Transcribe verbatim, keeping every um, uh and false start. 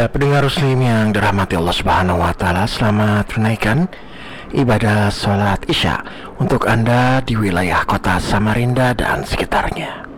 Ya, pendengar muslim yang dirahmati Allah Subhanahu wa taala, selamat tunaikan ibadah sholat Isya untuk Anda di wilayah kota Samarinda dan sekitarnya.